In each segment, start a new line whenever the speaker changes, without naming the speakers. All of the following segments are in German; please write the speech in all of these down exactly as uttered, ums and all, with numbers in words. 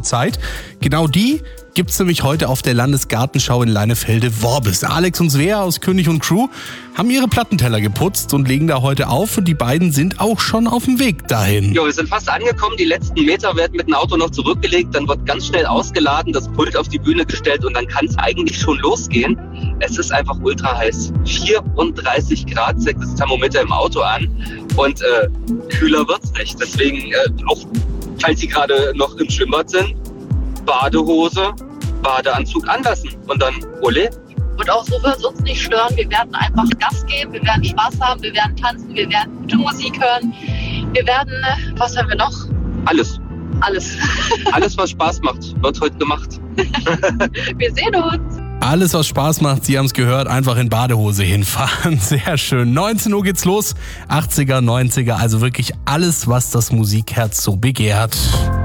Zeit. Genau die gibt's nämlich heute auf der Landesgartenschau in Leinefelde-Worbis. Alex und Svea aus König und Crew haben ihre Plattenteller geputzt und legen da heute auf. Und die beiden sind auch schon auf dem Weg dahin.
Ja, wir sind fast angekommen. Die letzten Meter werden mit dem Auto noch zurückgelegt. Dann wird ganz schnell ausgeladen, das Pult auf die Bühne gestellt und dann kann es eigentlich schon losgehen. Es ist einfach ultra heiß. vierunddreißig Grad zeigt das Thermometer im Auto an. Und äh, kühler wird's nicht. Deswegen, äh, auch falls Sie gerade noch im Schwimmbad sind, Badehose, Badeanzug anlassen und dann ole.
Und auch so wird es uns nicht stören. Wir werden einfach Gas geben, wir werden Spaß haben, wir werden tanzen, wir werden gute Musik hören. Wir werden, was haben wir noch?
Alles.
Alles.
Alles, was Spaß macht, wird heute gemacht.
Wir sehen uns.
Alles, was Spaß macht, Sie haben es gehört, einfach in Badehose hinfahren. Sehr schön. neunzehn Uhr geht's los. achtziger, neunziger, also wirklich alles, was das Musikherz so begehrt.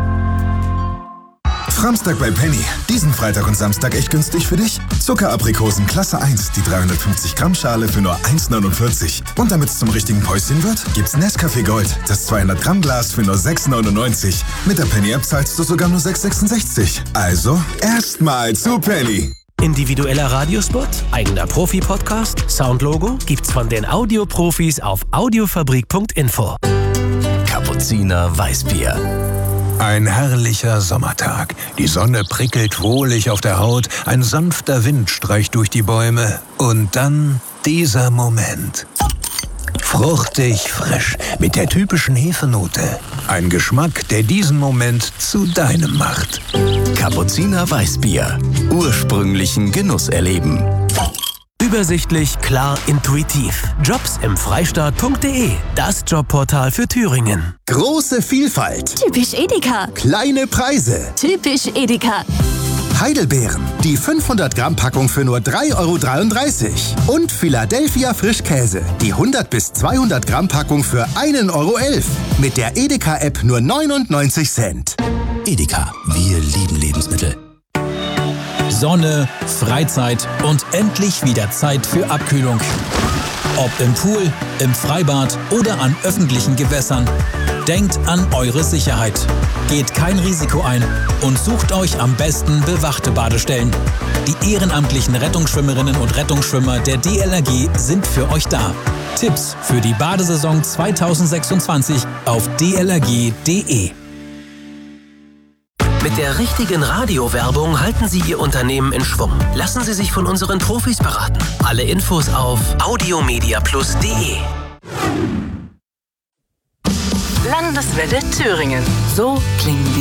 Framstag bei Penny. Diesen Freitag und Samstag echt günstig für dich. Zuckeraprikosen Klasse eins, die dreihundertfünfzig Gramm Schale für nur eins neunundvierzig. Und damit es zum richtigen Päuschen wird, gibt's Nescafé Gold, das zweihundert Gramm Glas für nur sechs neunundneunzig. Mit der Penny-App zahlst du sogar nur sechs sechsundsechzig. Also, erstmal zu Penny.
Individueller Radiospot, eigener Profi-Podcast, Soundlogo gibt's von den Audioprofis auf audiofabrik punkt info. Kapuziner Weißbier.
Ein herrlicher Sommertag. Die Sonne prickelt wohlig auf der Haut, ein sanfter Wind streicht durch die Bäume. Und dann dieser Moment. Fruchtig, frisch, mit der typischen Hefenote. Ein Geschmack, der diesen Moment zu deinem macht.
Kapuziner Weißbier. Ursprünglichen Genuss erleben. Übersichtlich, klar, intuitiv. Jobs im Freistaat punkt de, das Jobportal für Thüringen.
Große Vielfalt.
Typisch Edeka.
Kleine Preise.
Typisch Edeka.
Heidelbeeren, die fünfhundert Gramm Packung für nur drei Euro dreiunddreißig. Und Philadelphia Frischkäse, die hundert bis zweihundert Gramm Packung für ein Euro elf. Mit der Edeka-App nur neunundneunzig Cent.
Edeka, wir lieben Lebensmittel.
Sonne, Freizeit und endlich wieder Zeit für Abkühlung. Ob im Pool, im Freibad oder an öffentlichen Gewässern. Denkt an eure Sicherheit. Geht kein Risiko ein und sucht euch am besten bewachte Badestellen. Die ehrenamtlichen Rettungsschwimmerinnen und Rettungsschwimmer der D L R G sind für euch da. Tipps für die Badesaison zweitausendsechsundzwanzig auf d l r g punkt de.
Mit der richtigen Radiowerbung halten Sie Ihr Unternehmen in Schwung. Lassen Sie sich von unseren Profis beraten. Alle Infos auf audiomediaplus punkt de.
Landeswelle Thüringen. So klingen die